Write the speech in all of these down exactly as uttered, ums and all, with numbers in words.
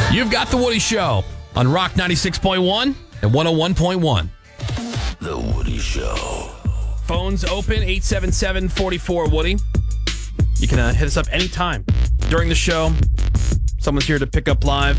You've got The Woody Show on Rock ninety-six point one and one oh one point one. The Woody Show. Phones open, eight seven seven, four four, Woody. You can uh, hit us up anytime during the show. Someone's here to pick up live.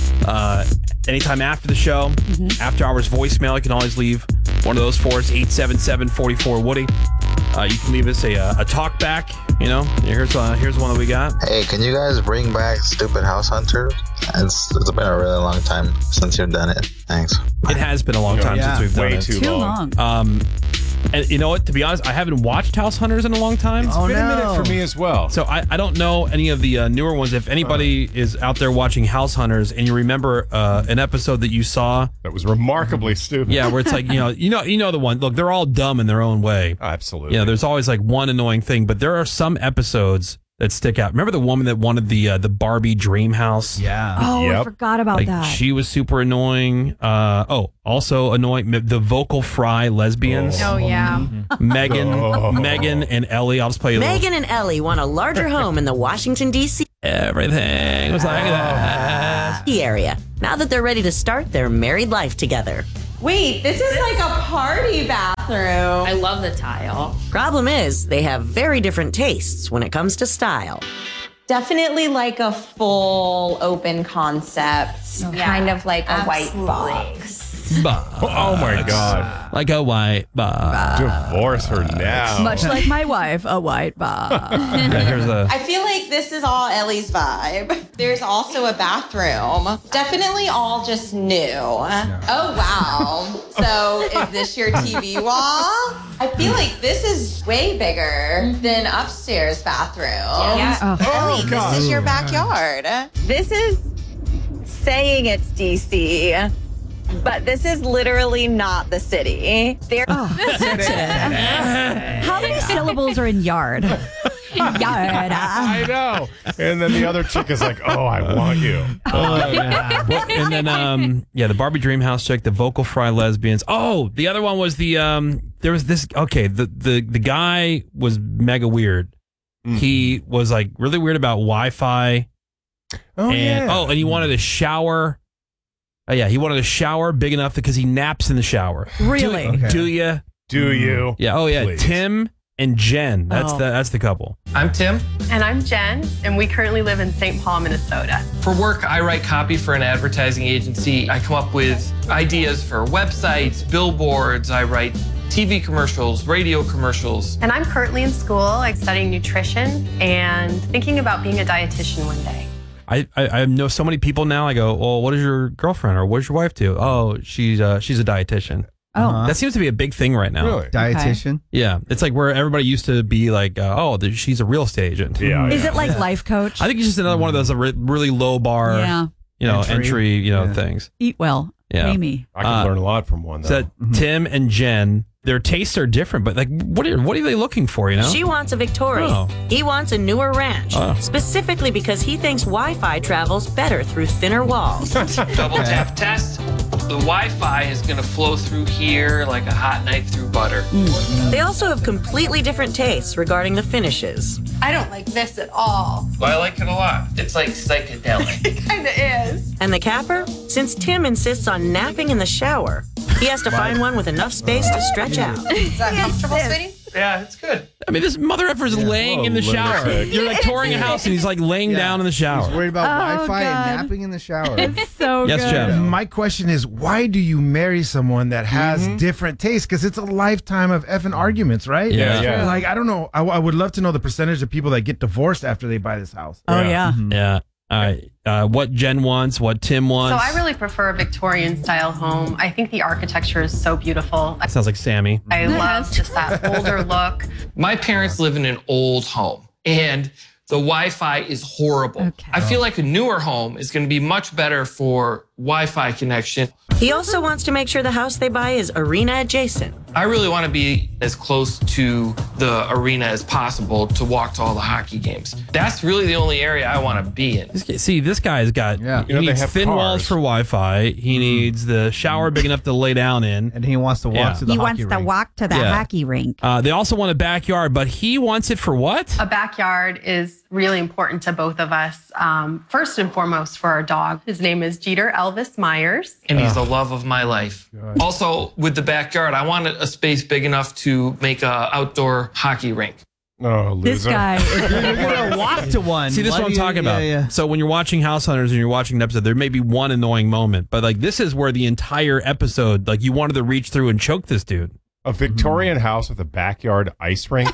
Uh, anytime after the show, mm-hmm. after hours voicemail, you can always leave one of those for us, eight seven seven, four four, Woody. Uh, you can leave us a, a talk back, you know. Here's uh, here's one that we got. Hey, can you guys bring back Stupid House Hunter? It's, it's been a really long time since you've done it. Thanks. It has been a long time yeah. since we've done Way it. too, Too long. long. Um, and you know what? To be honest, I haven't watched House Hunters in a long time. It's Oh, been no. a minute for me as well. So I, I don't know any of the uh, newer ones. If anybody uh, is out there watching House Hunters and you remember uh, an episode that you saw, That was remarkably stupid. yeah, where it's like, you know, you know, you know the one. Look, they're all dumb in their own way. Absolutely. You know, there's always like one annoying thing, but there are some episodes that stick out. Remember the woman that wanted the uh, the Barbie dream house? Yeah. Oh, I Yep. forgot about Like that. she was super annoying. Uh, oh, also annoying. The vocal fry lesbians. Oh, yeah. Megan, Oh. Megan and Ellie. I'll just play a little. Megan and Ellie want a larger home in the Washington, D C Everything was like that. area now that they're ready to start their married life together. Wait, this is like a party bathroom. I love the tile. Problem is, they have very different tastes when it comes to style. Definitely like a full open concept, kind of like a white box. Oh my God. Like a white box. Divorce her now. Much like my wife, a white box. Yeah, here's a. I feel like this is all Ellie's vibe. There's also a bathroom. Definitely all just new. Oh, wow. So is this your T V wall? I feel like this is way bigger than upstairs bathroom. Yeah. Ellie, God. this is your backyard. This is saying it's D C, but this is literally not the city. There. How many syllables are in yard? Yard. I know. And then the other chick is like, oh, I want you. Oh, yeah. Well, and then, um, yeah, the Barbie Dreamhouse chick, the vocal fry lesbians. Oh, the other one was the, um, there was this, okay, the, the, the guy was mega weird. Mm. He was like really weird about Wi-Fi. Oh, and, yeah. Oh, and he wanted a shower. Oh, yeah, he wanted a shower big enough because he naps in the shower. Really? Do, Okay. do you? Do you? Yeah. Oh, yeah. Please. Tim and Jen. That's Oh. the that's the couple. I'm Tim. And I'm Jen, and we currently live in Saint Paul, Minnesota. For work, I write copy for an advertising agency. I come up with ideas for websites, billboards. I write T V commercials, radio commercials. And I'm currently in school, like studying nutrition and thinking about being a dietitian one day. I, I I know so many people now. I go, well, what does your girlfriend or what does your wife do? Oh, she's uh, she's a dietitian. Oh, That seems to be a big thing right now. Really? Dietitian. Yeah, it's like where everybody used to be like, uh, oh, th- she's a real estate agent. Yeah. is yeah. it like life coach? I think it's just another one of those uh, re- really low bar, Yeah. you know, entry, Entry. you know, Yeah. things. Eat well. Yeah. Pay me. I can Uh, learn a lot from one, though. So Tim and Jen, their tastes are different, but like, what are what are they looking for? You know, She wants a Victoria. Oh. He wants a newer ranch, Oh. specifically because he thinks Wi-Fi travels better through thinner walls. Double tap test. The Wi-Fi is going to flow through here like a hot knife through butter. They also have completely different tastes regarding the finishes. I don't like this at all. But I like it a lot. It's like psychedelic. It kind of is. And the capper? Since Tim insists on napping in the shower, he has to find one with enough space to stretch out. Is that comfortable, sweetie? Yeah, it's good. I mean, this mother effer is laying Whoa, in the shower. lunatic. You're like touring a house, and he's like laying down in the He's shower. worried about Oh, Wi-Fi God. and napping in the shower. It's so Yes, good. Jeff. My question is, why do you marry someone that has different tastes? Because it's a lifetime of effing arguments, right? Yeah. Yeah. Like, I don't know. I, I would love to know the percentage of people that get divorced after they buy this house. Oh, Yeah. yeah. Yeah. All right. Uh, what Jen wants, what Tim So wants. I really prefer a Victorian style home. I think the architecture is so beautiful. I, Sounds like Sammy. I love just that older look. My parents live in an old home, and the Wi-Fi is horrible. Okay. I feel like a newer home is going to be much better for Wi-Fi connection. He also wants to make sure the house they buy is arena adjacent. I really want to be as close to the arena as possible to walk to all the hockey games. That's really the only area I want to be in. This- See, this guy's got, Yeah. he You know, they needs have thin cars. walls for Wi-Fi. He needs the shower big enough to lay down in. And he wants to walk Yeah. to the He hockey wants to rink. walk to the Yeah. hockey rink. Uh, they also want a backyard, but he wants it for what? A backyard is really important to both of us. Um, first and foremost for our dog. His name is Jeter Elvis Myers. And he's the love of my life. Also, with the backyard, I wanted a space big enough to make a outdoor hockey rink. Oh, loser. This guy is You're gonna walk to one. See, this is Why what I'm do you- talking about. Yeah, yeah. So when you're watching House Hunters and you're watching an episode, there may be one annoying moment, but like this is where the entire episode, like you wanted to reach through and choke this dude. A Victorian house with a backyard ice rink.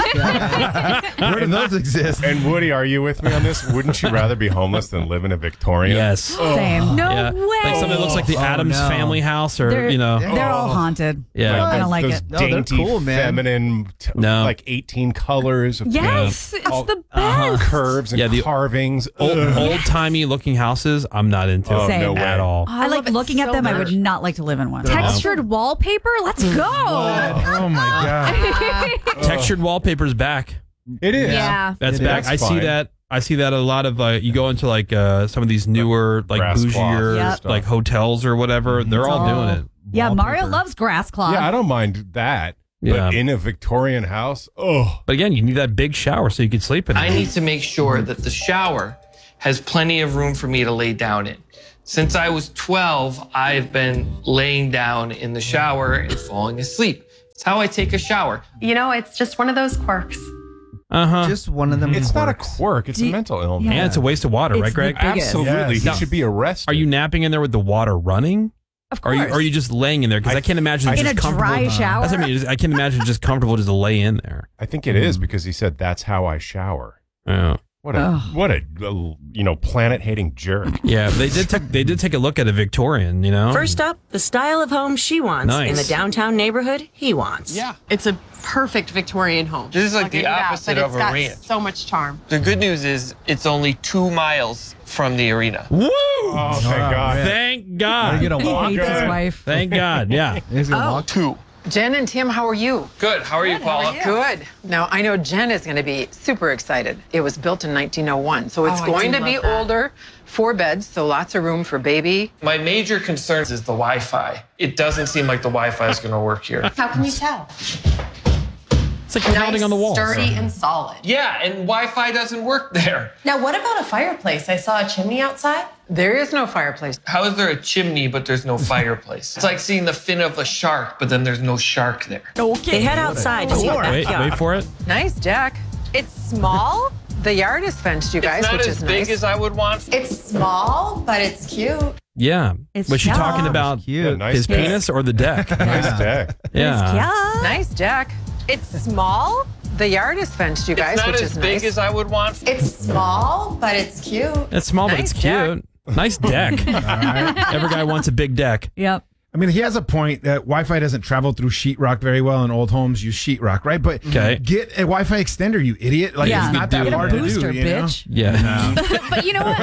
Where do those exist? And Woody, are you with me on this? Wouldn't you rather be homeless than live in a Victorian? Yes. same. No Yeah. way. Like something that looks like the Oh, Addams no. Family house, or They're, you know, they're all haunted. yeah. I don't like those it. No, they're dainty, cool, man. feminine, t- No. like eighteen colors of Yes, paint, it's all the best. curves and Yeah, the carvings. Old, Ugh. old timey looking houses, I'm not into Oh, Same. no way. at all. I, like love it looking at so them. I much. would not like to live in one. Textured wallpaper. Let's go. Oh my god! Textured wallpaper's back. It is. Yeah. That's It back. is I see fine. that. I see that a lot of. Uh, you go into like uh, some of these newer, like Grass cloth bougier, Yep. stuff. like hotels or whatever. They're all all- doing it. Yeah, Mario Wallpaper. loves grass cloth. Yeah, I don't mind that. Yeah. But in a Victorian house, oh, But again, you need that big shower so you can sleep in it. I need to make sure that the shower has plenty of room for me to lay down in. Since I was twelve, I've been laying down in the shower and falling asleep. It's how I take a shower. You know, it's just one of those quirks. Uh huh. Just one of them. it's not a quirks. quirk. It's Do a you- mental illness. yeah. And it's a waste of water, It's right, Greg? the biggest. Absolutely. Yes. He No. should be arrested. Are you napping in there with the water running? Of Or course. are you, or are you just laying in there? Because I, I- can't imagine it's in a just comfortable. dry shower? That's what I mean. I can't imagine it's just comfortable just to lay in there. I think it is because he said that's how I shower. Yeah. What a Ugh. what a uh, you know planet hating jerk. Yeah, they did. Take, they did take a look at a Victorian. You know. First up, the style of home she wants Nice. in the downtown neighborhood he wants. Yeah. It's a perfect Victorian home. This is like I'll the give you that, opposite but of it's a got ranch. so much charm. The good news is it's only two miles from the arena. Woo! Oh, thank God. Thank God. You're gonna He walk. hates his Good. wife. Thank God. Yeah. He's gonna walk. Two. Jen and Tim, how are you? Good. How are you, Paula? Good. Now, I know Jen is going to be super excited. It was built in nineteen oh one, so it's Oh, I going do to be love that. older, four beds, so lots of room for baby. My major concern is the Wi-Fi. It doesn't seem like the Wi-Fi is going to work here. How can you tell? It's like pounding on the walls. Sturdy and solid. Yeah, and Wi-Fi doesn't work there. Now, what about a fireplace? I saw a chimney outside. There is no fireplace. How is there a chimney but there's no fireplace? It's like seeing the fin of a shark, but then there's no shark there. They head outside to see the Wait, backyard. wait for it. Nice deck. It's small. The yard is fenced, you guys, It's not which as is big nice. as I would want. It's small, but it's cute. Yeah. It's Was she cute. talking about Cute. Yeah, nice his deck. penis or the deck? Nice deck. Yeah. Yeah. Nice deck. It's small. The yard is fenced, you guys, It's not which as is big nice. as I would want. It's small, but it's cute. It's small, but Nice it's cute. Nice deck. Every guy wants a big deck. Yep. I mean, he has a point that Wi-Fi doesn't travel through sheetrock very well, and old homes use sheetrock, right? But Okay. get a Wi-Fi extender, you idiot! Like Yeah. it's not that Get a hard booster, to do. You know? bitch. Yeah. But you know what?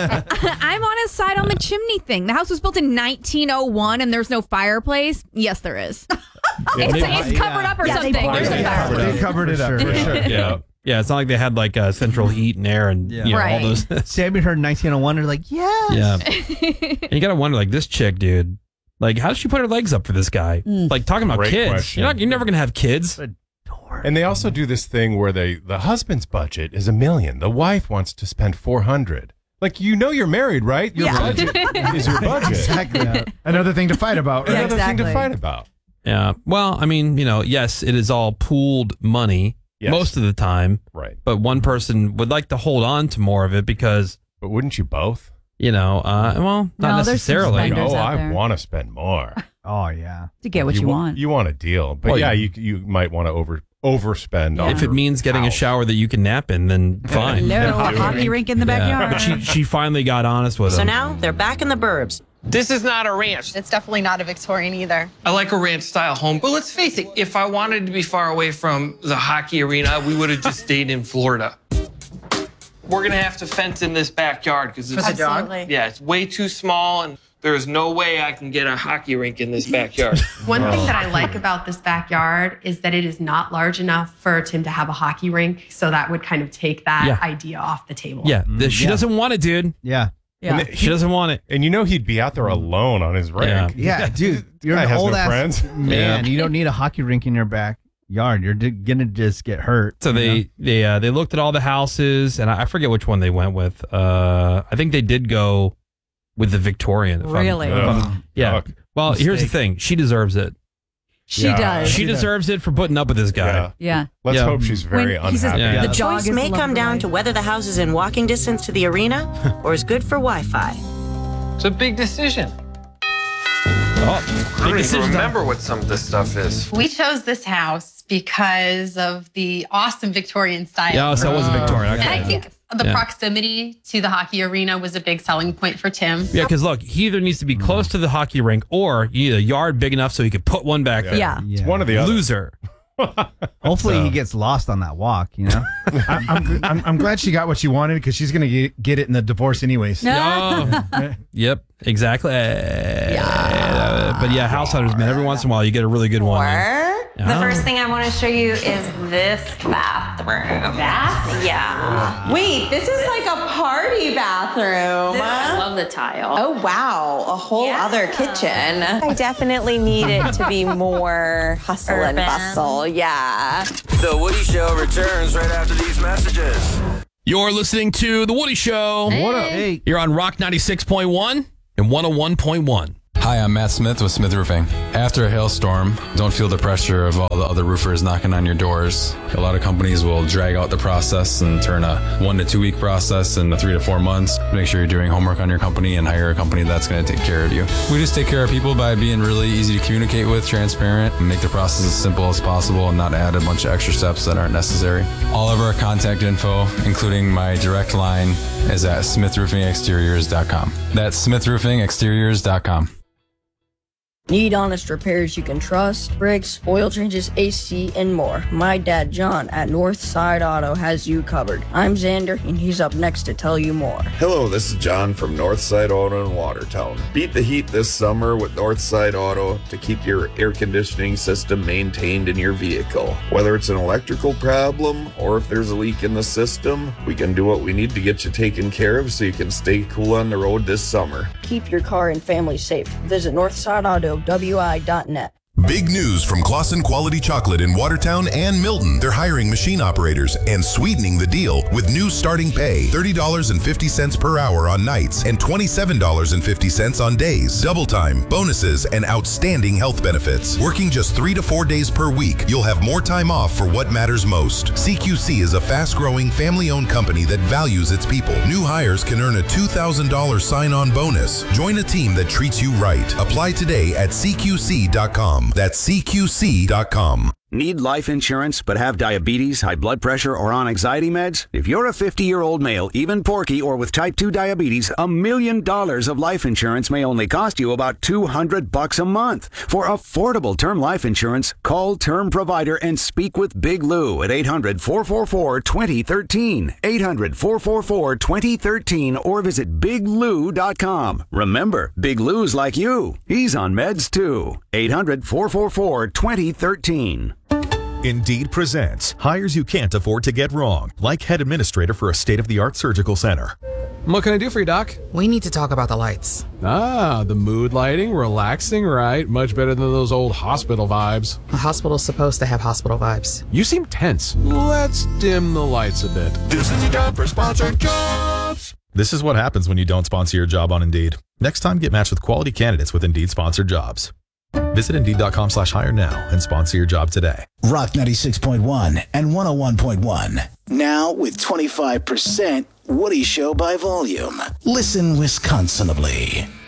I'm on his side on the chimney thing. The house was built in nineteen oh one and there's no fireplace. Yes, there is. It's, they- it's covered up or Yeah, they something. bought There's it. a Yeah, fireplace. They covered it up for sure. Yeah. Yeah. It's not like they had like uh, central heat and air and Yeah. you know, all Right. those. Sammy heard nineteen oh one. They're like, yes. Yeah. And you got to wonder, like, this chick, dude, like, how does she put her legs up for this guy? Like, talking about Great kids. question. You're, not, you're never going to have kids. And they also do this thing where they the husband's budget is a million. The wife wants to spend four hundred. Like, you know you're married, right? Your Yeah. budget is your budget. Exactly. Another thing to fight about. Right? Yeah, Another thing to exactly. fight about. Yeah. Well, I mean, you know, yes, it is all pooled money Yes. most of the time, Right. but one person would like to hold on to more of it because, But wouldn't you both? you know, uh, well, not No, there's some necessarily. Like, spenders oh, out I there. want to spend more. Oh yeah. To get what you, wa- want. You want a deal. But Well, yeah, you- you you might want to over overspend on If it your means getting a house. shower that you can nap in, then fine. No, Yeah. a hockey rink in the Yeah. backyard. But she, she finally got honest with So him. now they're back in the burbs. This is not a ranch. It's definitely not a Victorian either. I like a ranch style home, but let's face it, if I wanted to be far away from the hockey arena, we would have just stayed in Florida. We're gonna have to fence in this backyard because it's For the dog? Absolutely. yeah, it's way too small, and There's no way I can get a hockey rink in this backyard. One thing that I like about this backyard is that it is not large enough for Tim to have a hockey rink. So that would kind of take that Yeah. idea off the table. Yeah, th- she yeah. doesn't want it, dude. Yeah. And th- she doesn't want it. And you know he'd be out there alone on his rink. Yeah, dude. You're Guy an has no old ass friends. man. Yeah. You don't need a hockey rink in your backyard. You're d- gonna just get hurt. So you they know? they uh, they looked at all the houses, and I I forget which one they went with. Uh, I think they did go with the Victorian. if I'm- Really? if I'm- Ugh. yeah. Fuck. Well, here's the Mistake. thing. She deserves it. She Yeah. does. She deserves it for putting up with this guy. Yeah. Yeah. Let's Yeah. hope she's very When he says unhappy. Yeah. the The jog choice is may the love come of down life. to whether the house is in walking distance to the arena or is good for Wi-Fi. It's a big decision. Oh, I don't even remember what some of this stuff is. We chose this house because of the awesome Victorian style. yeah, so it was a Victorian. And I Okay. think the Yeah. proximity to the hockey arena was a big selling point for Tim. Yeah, because look, he either needs to be close to the hockey rink or you need a yard big enough so he could put one back there. Yeah. It's one of the other. Loser. Hopefully So- he gets lost on that walk. You know. I'm, I'm, I'm, I'm glad she got what she wanted because she's going to get, get it in the divorce anyways. Oh, yep, exactly. Yeah. But yeah, house hunters, man, every once in a while you get a really good one. Or Yeah. the first thing I want to show you is this bathroom. Bath? Yeah. Wait, this is like a party bathroom. I love the tile. Oh, wow. A whole other kitchen. I definitely need it to be more hustle and Urban. bustle. Yeah. The Woody Show returns right after these messages. You're listening to The Woody Show. What up? Hey. You're on Rock ninety-six point one and one oh one point one. Hi, I'm Matt Smith with Smith Roofing. After a hailstorm, don't feel the pressure of all the other roofers knocking on your doors. A lot of companies will drag out the process and turn a one to two week process into three to four months. Make sure you're doing homework on your company and hire a company that's going to take care of you. We just take care of people by being really easy to communicate with, transparent, and make the process as simple as possible and not add a bunch of extra steps that aren't necessary. All of our contact info, including my direct line, is at smith roofing exteriors dot com. That's smith roofing exteriors dot com. Need honest repairs you can trust? Brakes, oil changes, A C, and more. My dad, John, at Northside Auto has you covered. I'm Xander, and he's up next to tell you more. Hello, this is John from Northside Auto in Watertown. Beat the heat this summer with Northside Auto to keep your air conditioning system maintained in your vehicle. Whether it's an electrical problem or if there's a leak in the system, we can do what we need to get you taken care of so you can stay cool on the road this summer. Keep your car and family safe. Visit Northside Auto W I dot net. Big news from Claussen Quality Chocolate in Watertown and Milton. They're hiring machine operators and sweetening the deal with new starting pay, thirty dollars and fifty cents per hour on nights and twenty-seven dollars and fifty cents on days. Double time, bonuses, and outstanding health benefits. Working just three to four days per week, you'll have more time off for what matters most. C Q C is a fast-growing, family-owned company that values its people. New hires can earn a two thousand dollars sign-on bonus. Join a team that treats you right. Apply today at C Q C dot com. That's C Q C dot com. Need life insurance but have diabetes, high blood pressure, or on anxiety meds? If you're a fifty-year-old male, even porky, or with type two diabetes, a million dollars of life insurance may only cost you about two hundred bucks a month. For affordable term life insurance, call Term Provider and speak with Big Lou at eight hundred, four four four, two zero one three, eight hundred, four four four, two zero one three, or visit big lou dot com. Remember, Big Lou's like you. He's on meds too. eight hundred, four four four, two zero one three. Indeed presents hires you can't afford to get wrong, like head administrator for a state-of-the-art surgical center. What can I do for you, Doc? We need to talk about the lights. Ah, the mood lighting, relaxing, right? Much better than those old hospital vibes. A hospital's supposed to have hospital vibes. You seem tense. Let's dim the lights a bit. This is your time for sponsored jobs. This is what happens when you don't sponsor your job on Indeed. Next time, get matched with quality candidates with Indeed sponsored jobs. Visit Indeed.com slash hire now and sponsor your job today. Rock ninety-six point one and one oh one point one. Now with twenty-five percent Woody Show by volume. Listen Wisconsinably.